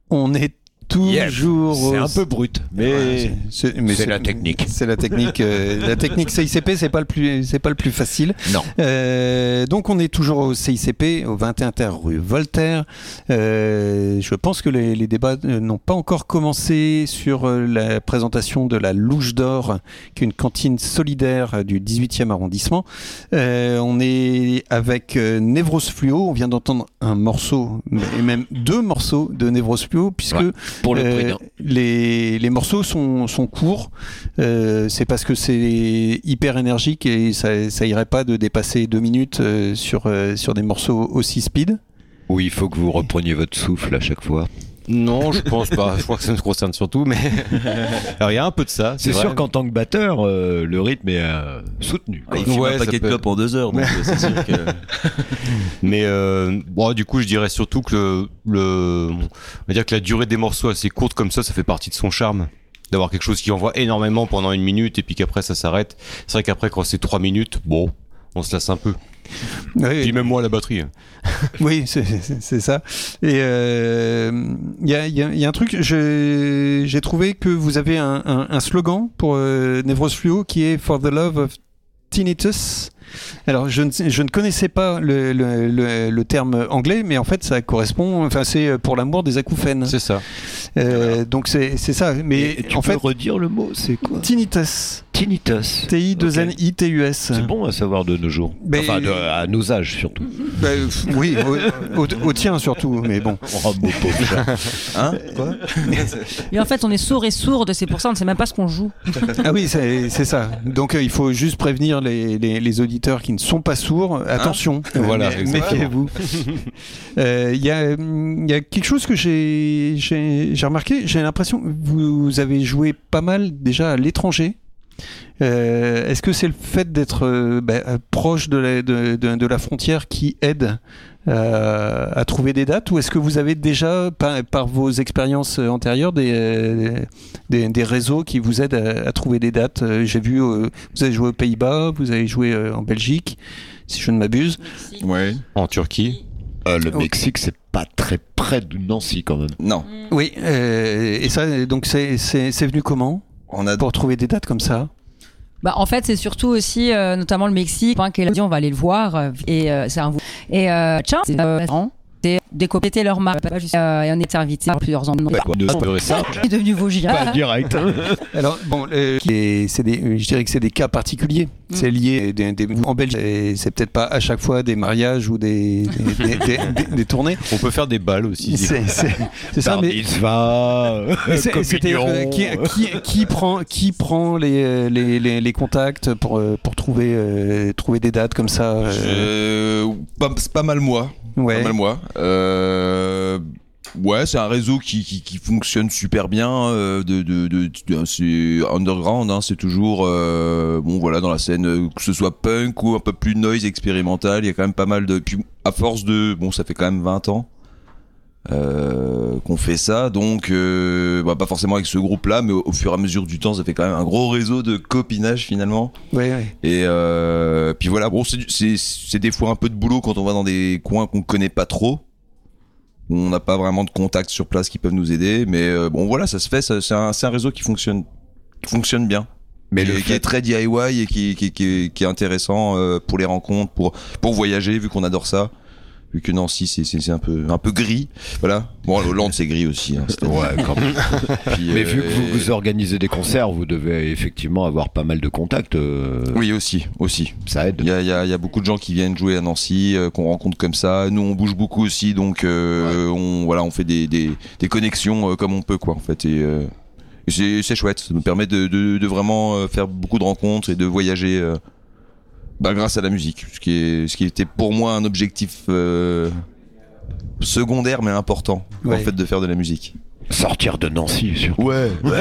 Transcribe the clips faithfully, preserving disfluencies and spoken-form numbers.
On est toujours. Yeah, c'est un peu brut, mais, ouais, c'est, c'est, mais c'est, c'est la technique. C'est la technique. Euh, la technique C I C P, c'est pas le plus, c'est pas le plus facile. Non. Euh, donc on est toujours au C I C P, au vingt et un terre rue Voltaire. Euh, je pense que les, les débats n'ont pas encore commencé sur la présentation de la Louche d'Or, qui est une cantine solidaire du dix-huitième arrondissement. Euh, on est avec Nevros Fluo. On vient d'entendre un morceau, et même deux morceaux de Nevros Fluo, puisque ouais. Pour le euh, les, les morceaux sont, sont courts. Euh, c'est parce que c'est hyper énergique et ça, ça irait pas de dépasser deux minutes euh, sur, euh, sur des morceaux aussi speed. Oui, il faut que vous repreniez votre souffle à chaque fois. Non, je pense pas. Je crois que ça me concerne surtout, mais alors il y a un peu de ça. C'est, c'est sûr qu'en tant que batteur, euh, le rythme est euh, soutenu. Ah, il fume ouais, un paquet de clopes en deux heures, donc c'est sûr que. Mais euh, bon, du coup, je dirais surtout que le, le, on va dire que la durée des morceaux assez courte comme ça, ça fait partie de son charme. D'avoir quelque chose qui envoie énormément pendant une minute et puis qu'après ça s'arrête. C'est vrai qu'après quand c'est trois minutes, bon, on se lasse un peu. Oui, puis même moi la batterie. Oui, c'est, c'est, c'est ça. Et il euh, y, a, y, a, y a un truc, j'ai, j'ai trouvé que vous avez un, un, un slogan pour euh, Nevros Fluo qui est For the Love of Tinnitus. Alors, je ne, je ne connaissais pas le, le, le, le terme anglais, mais en fait, ça correspond. Enfin, c'est pour l'amour des acouphènes. C'est ça. Euh, voilà. Donc, c'est, c'est ça. Mais et tu en peux fait, redire le mot, c'est quoi ? Tinnitus. Tinnitus. T I deux N I T U S. C'est bon à savoir de nos jours. Ben, enfin, de, à nos âges surtout. Ben, oui, au, au, au tien surtout, mais bon. Oh, beau pauvre. Hein ? Quoi ? Et en fait, on est sourd et sourde, c'est pour ça, on ne sait même pas ce qu'on joue. Ah oui, c'est, c'est ça. Donc, euh, il faut juste prévenir les, les, les auditeurs qui ne sont pas sourds. Attention, hein ? Voilà, mé- méfiez-vous. Il euh, y, y a quelque chose que j'ai, j'ai, j'ai remarqué. J'ai l'impression que vous avez joué pas mal déjà à l'étranger. Euh, est-ce que c'est le fait d'être euh, bah, proche de la, de, de, de la frontière qui aide euh, à trouver des dates, ou est-ce que vous avez déjà, par, par vos expériences antérieures, des, euh, des, des réseaux qui vous aident à, à trouver des dates ? J'ai vu, euh, vous avez joué aux Pays-Bas, vous avez joué euh, en Belgique, si je ne m'abuse. Ouais. En Turquie. Euh, le okay. Mexique, c'est pas très près de Nancy quand même. Non. Oui, euh, et ça, donc c'est, c'est, c'est venu comment ? On a... Pour trouver des dates comme ça ? Bah, en fait, c'est surtout aussi, euh, notamment le Mexique, hein, qui est là, on va aller le voir, euh, et euh, c'est un vous. Et euh, tiens, c'est euh, c'est décompléter leur marque, euh, et on est invité par plusieurs ans. C'est devenu Vosgien. Pas direct. Alors bon, euh, c'est des, je dirais que c'est des cas particuliers. Mm. C'est lié des, des, en Belgique. C'est peut-être pas à chaque fois des mariages ou des des, des, des, des, des tournées. On peut faire des balles aussi. C'est, c'est, c'est ça, mais va. C'est, c'était, euh, qui, qui, qui prend qui prend les, les, les, les contacts pour pour trouver euh, trouver des dates comme ça. Euh... Je... Pas, c'est pas mal moi. Ouais. Pas mal moi. Euh... Ouais, c'est un réseau qui, qui, qui fonctionne super bien. Euh, de, de, de, de, c'est underground, hein, c'est toujours euh, bon voilà dans la scène, que ce soit punk ou un peu plus noise expérimental. Il y a quand même pas mal de. Puis à force de, bon, ça fait quand même vingt ans euh, qu'on fait ça, donc euh, bah, pas forcément avec ce groupe-là, mais au, au fur et à mesure du temps, ça fait quand même un gros réseau de copinage finalement. Ouais. ouais. Et euh, puis voilà, bon, c'est, c'est, c'est des fois un peu de boulot quand on va dans des coins qu'on connaît pas trop. On n'a pas vraiment de contacts sur place qui peuvent nous aider, mais euh, bon voilà, ça se fait, ça, c'est, un, c'est un réseau qui fonctionne, qui fonctionne bien, mais qui, le fait... qui est très D I Y et qui, qui, qui, qui est intéressant euh, pour les rencontres, pour, pour voyager, vu qu'on adore ça. Vu que Nancy c'est, c'est, c'est un peu un peu gris, voilà. Bon, Hollande c'est gris aussi. Hein, ouais, quand même. Puis, mais euh, vu que vous, vous organisez des concerts, vous devez effectivement avoir pas mal de contacts. Euh... Oui, aussi, aussi. Ça aide. Il y a, il y a, il y a beaucoup de gens qui viennent jouer à Nancy, euh, qu'on rencontre comme ça. Nous, on bouge beaucoup aussi, donc euh, ouais. on voilà, on fait des des, des connexions euh, comme on peut, quoi, en fait. Et, euh, et c'est, c'est chouette. Ça nous permet de, de, de vraiment faire beaucoup de rencontres et de voyager. Euh, Bah, grâce à la musique, ce qui, est, ce qui était pour moi un objectif euh, secondaire mais important, ouais. En fait, de faire de la musique. Sortir de Nancy, surtout. Ouais. ouais.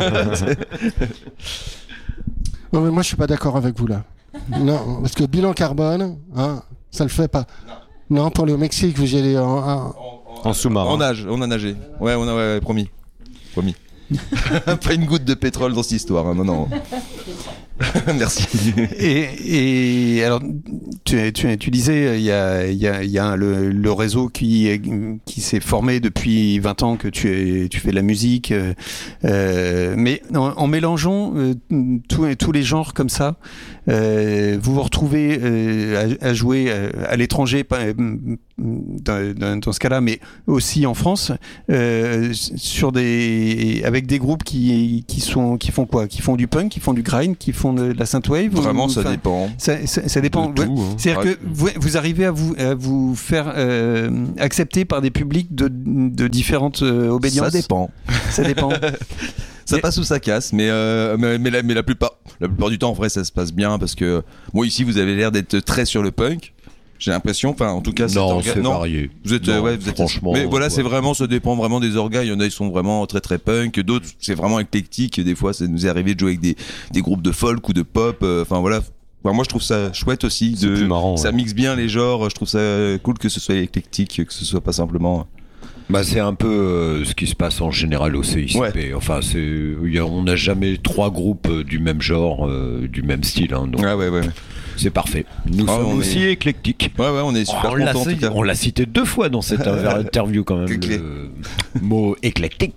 Non, mais moi je suis pas d'accord avec vous là. Non, parce que bilan carbone, hein, ça le fait pas. Non, pour aller au Mexique, vous y allez en, en... en sous-marin. On nage, on a nagé. Ouais, on a, ouais, promis, promis. Pas une goutte de pétrole dans cette histoire, hein, non, non. Merci. Et, et alors, tu, tu, tu disais, il y a, il y a, il y a le, le réseau qui, qui s'est formé depuis vingt ans que tu, es, tu fais de la musique, euh, mais en, en mélangeant euh, tous, tous les genres comme ça, euh, vous vous retrouvez euh, à, à jouer à, à l'étranger, pas, dans, dans, dans ce cas-là, mais aussi en France, euh, sur des, avec des groupes qui, qui, sont, qui font quoi ? Qui font du punk, qui font du grind, qui font de la synthwave. Vraiment, ou, ça enfin, dépend. Ça, ça, ça dépend. De tout, hein. C'est-à-dire Ouais. que vous, vous arrivez à vous, à vous faire euh, accepter par des publics de, de différentes euh, obédiences. Ça dépend. Ça dépend. Ça Mais- passe ou ça casse, mais, euh, mais, mais, la, mais la, plupart, la plupart du temps, en vrai, ça se passe bien parce que moi, ici, vous avez l'air d'être très sur le punk. J'ai l'impression, enfin, en tout cas, cet Non, orga- c'est non, varié. vous êtes, Non, euh, ouais, vous êtes. franchement, Mais voilà, ouais. c'est vraiment, ça dépend vraiment des orgas. Il y en a, ils sont vraiment très très punk. D'autres, c'est vraiment éclectique. Des fois, ça nous est arrivé de jouer avec des, des groupes de folk ou de pop. euh, Enfin voilà. Enfin, moi, je trouve ça chouette aussi. C'est De, plus marrant, ça ouais. mixe bien les genres. Je trouve ça cool que ce soit éclectique, que ce soit pas simplement. Bah, c'est un peu euh, ce qui se passe en général au C I C P. Ouais. Enfin, c'est, il y a- on n'a jamais trois groupes euh, du même genre, euh, du même style. Hein, donc Ouais, ouais, ouais. c'est parfait. Nous Ah, sommes on aussi est- éclectiques. Ouais, ouais, on est super Oh, on, l'a, contents en tout cas. on l'a cité deux fois dans cette inter- interview quand même. C'est clair. Le mot éclectique.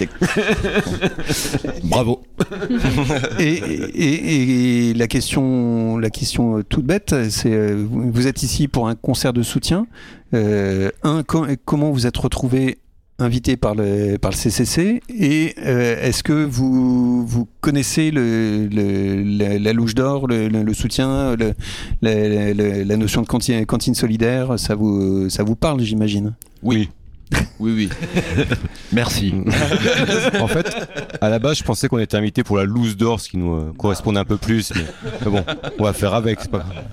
Bravo. Et, et, et la question, la question toute bête, c'est euh, vous vous êtes ici pour un concert de soutien. Euh, un, com- comment vous êtes retrouvé invité par le par le C C C et euh, est-ce que vous vous connaissez le, le la, la louche d'or, le, le, le soutien, le, la, la, la notion de cantine, cantine solidaire, ça vous ça vous parle, j'imagine. Oui. Oui, oui. Merci. En fait, à la base, je pensais qu'on était invité pour la loose d'or, ce qui nous euh, correspondait un peu plus. Mais, mais bon, on va faire avec. C'est pas grave.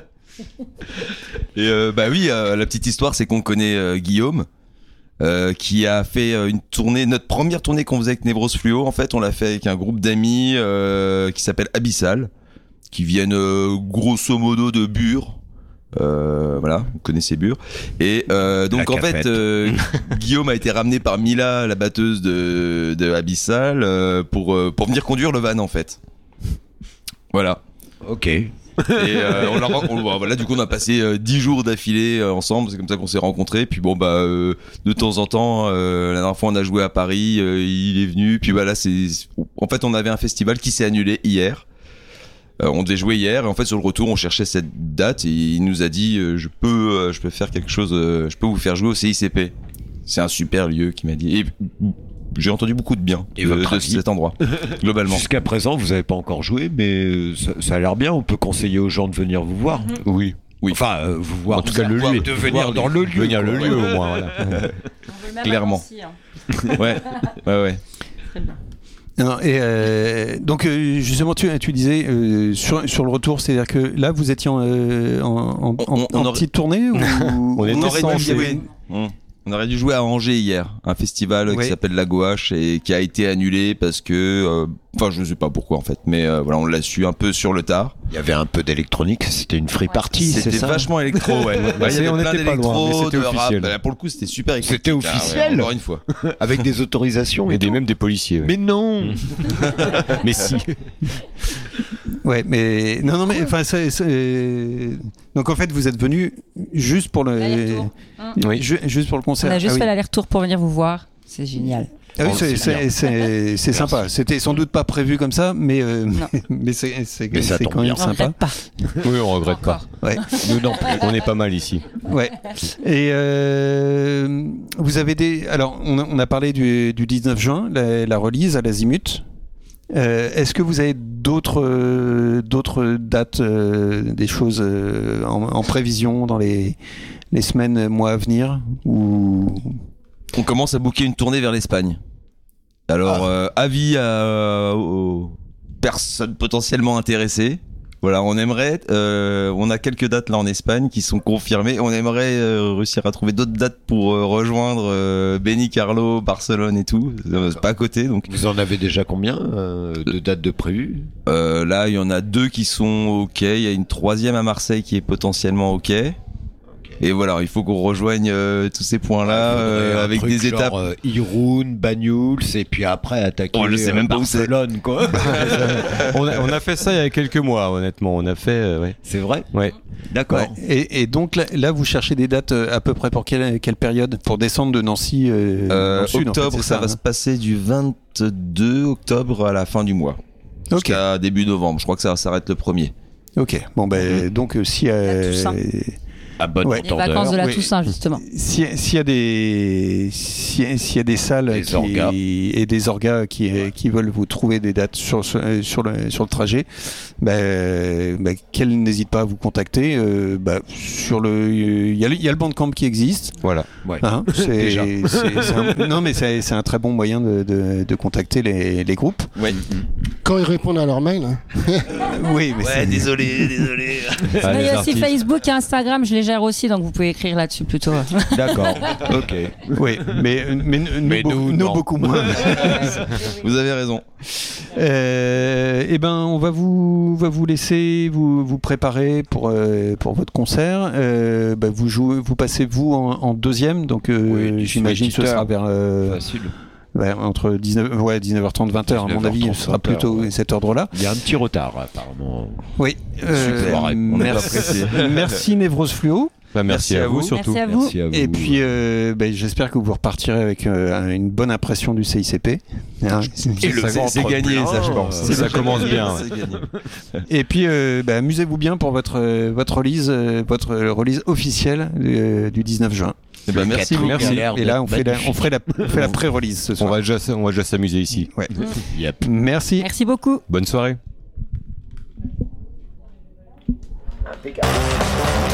Et euh, bah oui, euh, la petite histoire, c'est qu'on connaît euh, Guillaume, euh, qui a fait euh, une tournée, notre première tournée qu'on faisait avec Nevros Fluo. En fait, on l'a fait avec un groupe d'amis euh, qui s'appelle Abyssal, qui viennent euh, grosso modo de Bure. Euh, voilà, vous connaissez Bure. Et euh, donc La en fait, cafette. euh, Guillaume a été ramené par Mila, la batteuse de, de Abyssal, euh, pour euh, pour venir conduire le van en fait. Voilà. Ok. Et euh, on l'a ren- on- bon, voilà, du coup on a passé euh, dix jours d'affilée euh, ensemble, c'est comme ça qu'on s'est rencontrés. Puis bon bah euh, de temps en temps, euh, la dernière fois on a joué à Paris, euh, il est venu. Puis bah là c'est, en fait on avait un festival qui s'est annulé hier. Euh, on devait jouer hier et en fait sur le retour on cherchait cette date et il nous a dit euh, je peux euh, je peux faire quelque chose, euh, je peux vous faire jouer au C I C P. C'est un super lieu qui m'a dit. Et j'ai entendu beaucoup de bien Et de, votre de avis cet endroit globalement. Jusqu'à présent, vous n'avez pas encore joué, mais euh, ça, ça a l'air bien. On peut conseiller aux gens de venir vous voir. Oui. Oui. Enfin, euh, vous voir. En tout cas, le voir- lieu. De venir dans le lieu. Venir le quoi. lieu, au moins. Voilà. Clairement. Ouais, ouais, ouais. Non, et euh, donc euh, justement tu, tu disais euh, sur, sur le retour, c'est-à-dire que là vous étiez en, euh, en, en, On- on- en on aurait- petite tournée ou On était On aurait dû censé. jouer. Mmh. On aurait dû jouer à Angers hier, un festival Ouais. qui s'appelle La Gouache et qui a été annulé parce que, euh, enfin je sais pas pourquoi en fait, mais euh, voilà on l'a su un peu sur le tard. Il y avait un peu d'électronique. C'était une free party, c'est C'était ça vachement électro, ouais. Bah, Il y c'est- avait on plein était pas loin, mais d'électro, c'était de rap. officiel. Bah, pour le coup c'était super éclectique. C'était Ah ouais, officiel. encore une fois. Avec des autorisations. Et Et des, tout. même des policiers. ouais. Mais non. Mais si. Ouais, mais non, non, mais enfin, c'est, c'est- donc en fait, vous êtes venu juste pour le, L'aller-retour. Oui. ju- juste pour le On concert. a juste ah oui. fait l'aller-retour pour venir vous voir. C'est génial. Ah oui, Oh, c'est, c'est bien. c'est, c'est, c'est sympa. C'était sans doute pas prévu comme ça, mais euh, Non. mais c'est, c'est, Mais ça c'est tombe quand même bien. On sympa. regrette pas. Oui, on regrette Encore. pas. Ouais, Nous non plus. On est pas mal ici. ouais. Et euh, vous avez des. Alors, on a, on a parlé du, du dix-neuf juin, la, la release à l'Azimut. Euh, est-ce que vous avez d'autres euh, d'autres dates, euh, des choses euh, en, en prévision dans les les semaines, mois à venir ou On commence à booker une tournée vers l'Espagne. Alors euh, avis à, aux personnes potentiellement intéressées. Voilà, on aimerait, euh, on a quelques dates là en Espagne qui sont confirmées. On aimerait euh, réussir à trouver d'autres dates pour euh, rejoindre euh, Benicarlo, Barcelone et tout. Euh, C'est pas à côté, donc Vous en avez déjà combien euh, de dates de prévues? euh, là il y en a deux qui sont ok. Il y a une troisième à Marseille qui est potentiellement ok. Et voilà, il faut qu'on rejoigne euh, tous ces points-là euh, avec des genre, étapes. Euh, Irun, Banyuls, et puis après attaquer On le sait euh, même pas où c'est. Barcelone, quoi. on, a, on a fait ça il y a quelques mois, honnêtement. On a fait, euh, ouais. C'est vrai. Ouais. D'accord. Ouais. Et, et donc là, là, vous cherchez des dates euh, à peu près pour quelle, quelle période pour descendre de Nancy euh, Euh, dans le sud, octobre, en fait, c'est ça, va hein. se passer du vingt-deux octobre à la fin du mois. Ok. Jusqu'à début novembre. Je crois que ça s'arrête le premier. Ok. Bon ben Mhm. donc euh, si euh, La Toussaint. À bonne Ouais. Les entendeur. vacances de la Oui. Toussaint, justement. si- s'il y a des si- s'il y a des salles Des qui, orgas. et des orgas qui qui veulent vous trouver des dates sur sur sur le sur le trajet, ben ben, qu'elles n'hésitent pas à vous contacter. Euh, ben, sur le il y a le- il y a le Bandcamp qui existe. Voilà. Ouais. Hein, c'est, Déjà. c'est- c'est un, non mais c'est, c'est un très bon moyen de, de, de contacter les, les groupes. Ouais. Quand ils répondent à leur mail, hein. Oui, mais c'est... désolé, désolé. Ah, Il les y a aussi artistes. Facebook et Instagram, je les gère aussi, donc vous pouvez écrire là-dessus plutôt. D'accord. Ok. Oui, mais, mais, nous, Mais beau- nous, nous, non. beaucoup moins. Vous avez raison. Euh, eh ben, on va vous, va vous laisser vous, vous préparer pour, euh, pour votre concert. Euh, bah, vous jouez, vous passez vous en, en deuxième, donc euh, Oui, du j'imagine que ce souhaititeur. sera vers euh, Facile. ouais, entre dix-neuf, ouais, dix-neuf heures trente, vingt heures. À mon avis, ce sera dix-neuf heures trente, plutôt vingt heures, cet ordre-là. Il y a un petit retard, apparemment. Oui. Euh, Super, on a merci, merci Névrose Fluo. Bah, merci, Merci à à vous, vous. surtout. Merci à vous. Merci à vous. Et puis, euh, ben, j'espère que vous repartirez avec euh, une bonne impression du C I C P. Hein, Et le C'est- c'est ventre gagné, plein, ça, je pense. euh, Ça commence bien. C'est gagné. Et puis, euh, ben, amusez-vous bien pour votre euh, votre release, euh, votre release officielle euh, du dix-neuf juin. Eh ben, merci Catherine beaucoup. a l'air Et de là, on fait la, magnifique. on ferait la, on fait la pré-release ce On soir. va déjà, on va déjà s'amuser ici. Ouais. Yep. Merci. Merci beaucoup. Bonne soirée. Impeccable.